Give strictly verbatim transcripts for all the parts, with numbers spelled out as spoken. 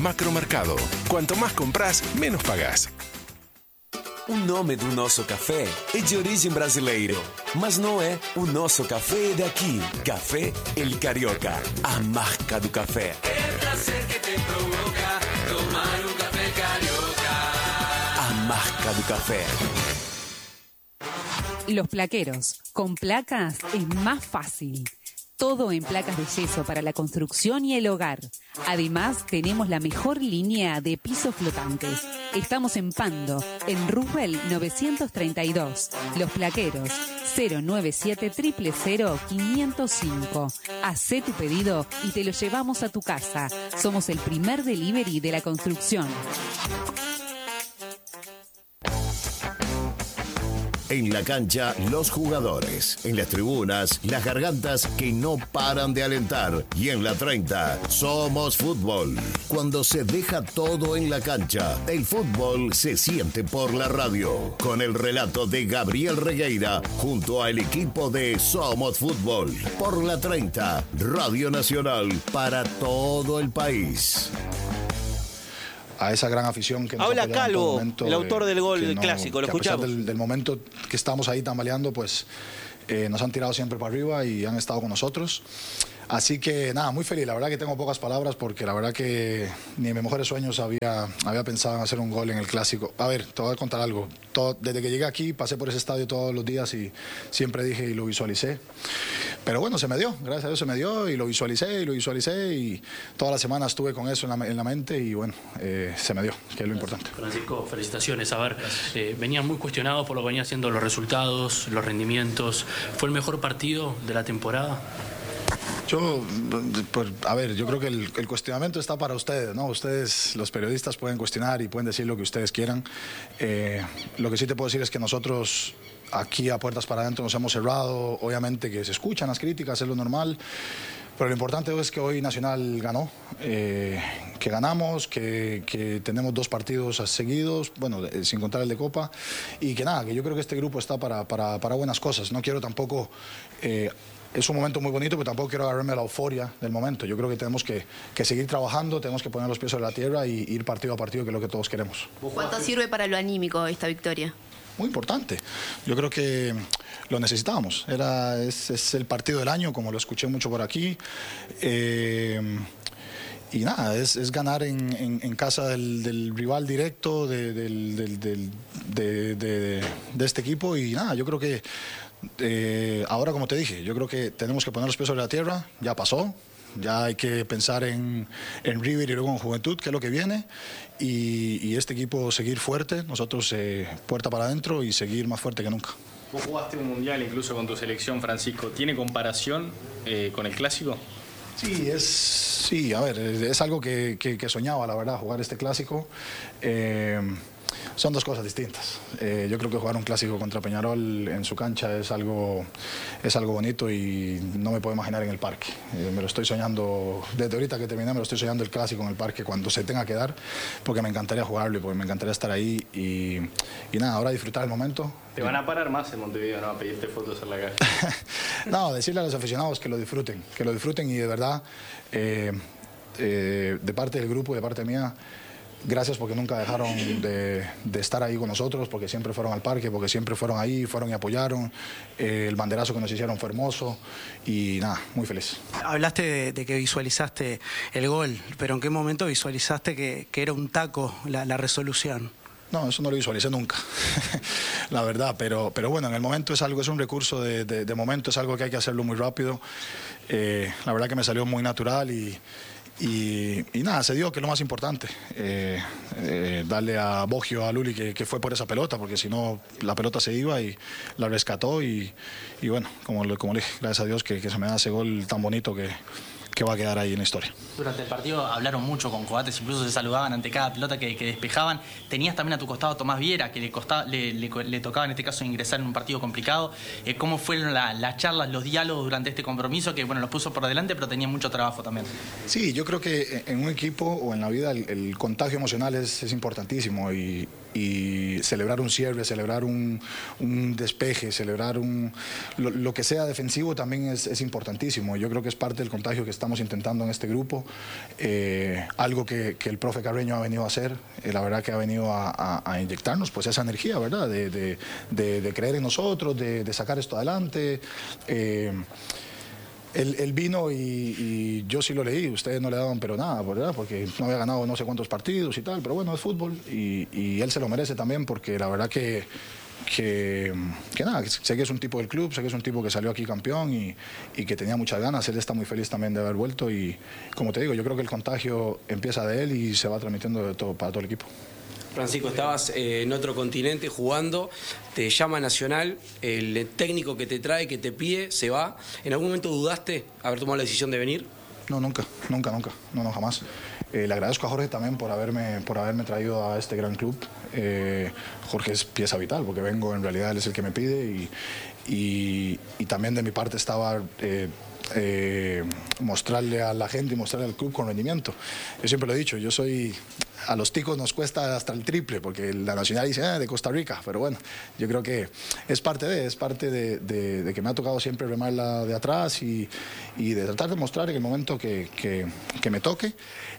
Macromercado. Cuanto más compras, menos pagás. O nome do nosso café é de origem brasileira, mas não é o nosso café é daqui. Café El Carioca, a marca do café. El placer que te provoca tomar un café carioca. A marca do café. Los plaqueros. Con placas es más fácil. Todo en placas de yeso para la construcción y el hogar. Además, tenemos la mejor línea de pisos flotantes. Estamos en Pando, en Roosevelt novecientos treinta y dos. Los plaqueros, cero nueve siete, cero cero cero, cinco cero cinco. Hacé tu pedido y te lo llevamos a tu casa. Somos el primer delivery de la construcción. En la cancha, los jugadores. En las tribunas, las gargantas que no paran de alentar. Y en la treinta, somos fútbol. Cuando se deja todo en la cancha, el fútbol se siente por la radio. Con el relato de Gabriel Regueira, junto al equipo de Somos Fútbol. Por la treinta, Radio Nacional, para todo el país. A esa gran afición que nos habla apoyaba en Calvo, todo momento, el autor del gol que del no- clásico, lo que a pesar escuchamos. Del, del momento que estamos ahí tambaleando, pues eh, nos han tirado siempre para arriba y han estado con nosotros. Así que nada, muy feliz. La verdad que tengo pocas palabras porque la verdad que ni en mis mejores sueños había, había pensado en hacer un gol en el clásico. A ver, te voy a contar algo. Todo, desde que llegué aquí pasé por ese estadio todos los días y siempre dije y lo visualicé. Pero bueno, se me dio, gracias a Dios se me dio y lo visualicé y lo visualicé y toda la semana estuve con eso en la, en la mente y bueno, eh, se me dio, que es lo importante. Francisco, felicitaciones. A ver, eh, venían muy cuestionados por lo que venían haciendo los resultados, los rendimientos. ¿Fue el mejor partido de la temporada? Yo, pues, a ver, yo creo que el, el cuestionamiento está para ustedes, ¿no? Ustedes, los periodistas, pueden cuestionar y pueden decir lo que ustedes quieran. Eh, lo que sí te puedo decir es que nosotros aquí a puertas para adentro nos hemos cerrado. Obviamente que se escuchan las críticas, es lo normal. Pero lo importante es que hoy Nacional ganó, eh, que ganamos, que, que tenemos dos partidos seguidos, bueno, de- sin contar el de Copa, y que nada, que yo creo que este grupo está para, para, para buenas cosas. No quiero tampoco... eh, es un momento muy bonito, pero tampoco quiero agarrarme a la euforia del momento. Yo creo que tenemos que, que seguir trabajando, tenemos que poner los pies sobre la tierra y ir partido a partido, que es lo que todos queremos. ¿Cuánto sirve para lo anímico esta victoria? Muy importante. Yo creo que lo necesitábamos. Era, es, es el partido del año, como lo escuché mucho por aquí. Eh, y nada, es, es ganar en, en- en casa del, del rival directo de, del- del- del- de- de- de este equipo. Y nada, yo creo que eh, ahora, como te dije, yo creo que tenemos que poner los pies sobre la tierra. Ya pasó. Ya hay que pensar en, en River y luego en Juventud, que es lo que viene, y, y este equipo seguir fuerte, nosotros eh, puerta para adentro y seguir más fuerte que nunca. Vos jugaste un mundial incluso con tu selección, Francisco. ¿Tiene comparación eh, con el clásico? Sí, es, sí, a ver, es, es algo que, que- que soñaba, la verdad, jugar este clásico. Eh, son dos cosas distintas. Eh, yo creo que jugar un clásico contra Peñarol en su cancha es algo, es algo bonito y no me puedo imaginar en el parque. Eh, me lo estoy soñando, desde ahorita que terminé, me lo estoy soñando el clásico en el parque cuando se tenga que dar, porque me encantaría jugarlo y porque me encantaría estar ahí. Y, y nada, ahora disfrutar el momento. Te van a parar más en Montevideo, ¿no? A pedirte fotos en la calle. No, decirle a los aficionados que lo disfruten, que lo disfruten y de verdad, eh, eh, de parte del grupo y de parte mía, gracias porque nunca dejaron de, de estar ahí con nosotros, porque siempre fueron al parque, porque siempre fueron ahí, fueron y apoyaron. Eh, el banderazo que nos hicieron fue hermoso y nada, muy feliz. Hablaste de, de que visualizaste el gol, pero ¿en qué momento visualizaste que, que era un taco la, la resolución? No, eso no lo visualicé nunca, la verdad, pero, pero bueno, en el momento es algo, es un recurso de, de- de momento, es algo que hay que hacerlo muy rápido. Eh, la verdad que me salió muy natural y, y, y nada, se dio, que es lo más importante, eh, eh, darle a Bogio, a Luli, que, que fue por esa pelota, porque si no la pelota se iba y la rescató y, y bueno, como, le- como le dije, gracias a Dios que, que se me da ese gol tan bonito que, que va a quedar ahí en la historia. Durante el partido hablaron mucho con Coates, incluso se saludaban ante cada pelota que, que despejaban. Tenías también a tu costado a Tomás Viera, que le, costaba, le, le, le tocaba en este caso ingresar en un partido complicado. Eh, ¿Cómo fueron la- las charlas, los diálogos durante este compromiso? Que bueno, los puso por delante, pero tenía mucho trabajo también. Sí, yo creo que en un equipo o en la vida el, el contagio emocional es, es importantísimo y, y celebrar un cierre, celebrar un, un despeje, celebrar un, lo, lo que sea defensivo también es, es importantísimo. Yo creo que es parte del contagio que está estamos intentando en este grupo, eh, algo que, que el profe Carreño ha venido a hacer, eh, la verdad que ha venido a, a, a inyectarnos pues esa energía, ¿verdad? De, de, de, de creer en nosotros, de, de sacar esto adelante. Eh, Él, él vino y, y yo sí lo leí, ustedes no le daban pero nada, ¿verdad? Porque no había ganado no sé cuántos partidos y tal, pero bueno, es fútbol y, y él se lo merece también porque la verdad que, que, que nada, sé que es un tipo del club, sé que es un tipo que salió aquí campeón y, y que tenía muchas ganas, él está muy feliz también de haber vuelto y como te digo, yo creo que el contagio empieza de él y se va transmitiendo de todo, para todo el equipo. Francisco, estabas eh, en otro continente jugando, te llama Nacional, el técnico que te trae, que te pide, se va. ¿En algún momento dudaste haber tomado la decisión de venir? No, nunca, nunca, nunca, no, no, jamás. Eh, le agradezco a Jorge también por haberme, por haberme traído a este gran club. Eh, Jorge es pieza vital, porque vengo, en realidad él es el que me pide y, y, y también de mi parte estaba... Eh, Eh, mostrarle a la gente y mostrarle al club con rendimiento. Yo siempre lo he dicho, yo soy, a los ticos nos cuesta hasta el triple, porque la Nacional dice, ah, de Costa Rica, pero bueno, yo creo que es parte de, es parte de, de, de que me ha tocado siempre remarla de atrás y, y de tratar de mostrar en el momento que, que, que me toque.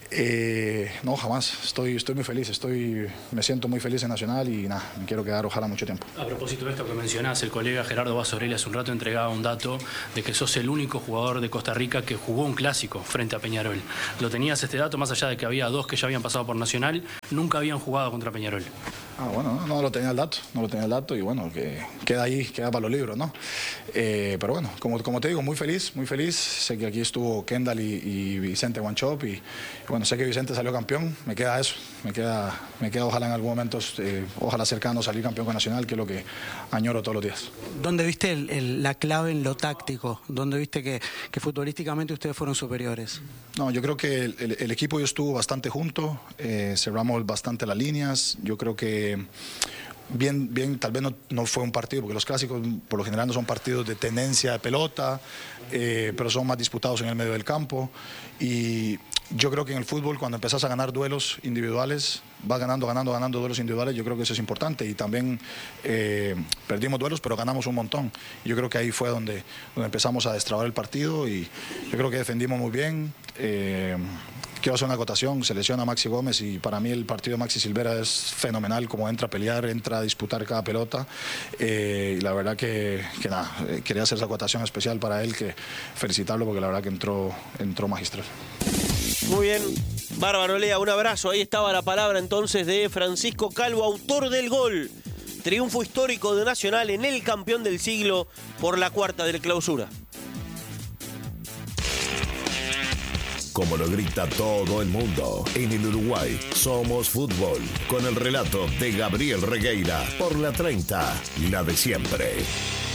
Eh, no, jamás, estoy, estoy muy feliz, estoy, me siento muy feliz en Nacional y nada, me quiero quedar ojalá mucho tiempo. A propósito de esto que mencionás, el colega Gerardo Basorelli hace un rato entregaba un dato de que sos el único jugador de Costa Rica que jugó un clásico frente a Peñarol. ¿Lo tenías este dato, más allá de que había dos que ya habían pasado por Nacional, nunca habían jugado contra Peñarol? Ah, bueno, no, no lo tenía el dato, no lo tenía el dato y bueno, que queda ahí, queda para los libros, ¿no? Eh, pero bueno, como, como te digo, muy feliz, muy feliz. Sé que aquí estuvo Kendall y, y Vicente Wanchop y, y bueno, sé que Vicente salió campeón, me queda eso, me queda, me queda ojalá en algún momento, eh, ojalá cercano salir campeón con Nacional, que es lo que añoro todos los días. ¿Dónde viste el, el, la clave en lo táctico? ¿Dónde viste que, que futbolísticamente ustedes fueron superiores? No, yo creo que el, el, el equipo yo estuvo bastante junto, eh, cerramos bastante las líneas, yo creo que bien, bien, tal vez no, no fue un partido, porque los clásicos por lo general no son partidos de tenencia de pelota, eh, pero son más disputados en el medio del campo y yo creo que en el fútbol cuando empezás a ganar duelos individuales, vas ganando, ganando, ganando duelos individuales, yo creo que eso es importante y también eh, perdimos duelos pero ganamos un montón. Yo creo que ahí fue donde, donde empezamos a destrabar el partido y yo creo que defendimos muy bien. Eh, Quiero hacer una acotación, se lesiona Maxi Gómez y para mí el partido de Maxi Silvera es fenomenal, como entra a pelear, entra a disputar cada pelota eh, y la verdad que, que nada, eh, quería hacer esa acotación especial para él, que felicitarlo porque la verdad que entró, entró magistral. Muy bien, bárbaro, Lea, un abrazo. Ahí estaba la palabra entonces de Francisco Calvo, autor del gol. Triunfo histórico de Nacional en el campeón del siglo por la cuarta del Clausura. Como lo grita todo el mundo, en el Uruguay somos fútbol, con el relato de Gabriel Regueira por la treinta, la de siempre.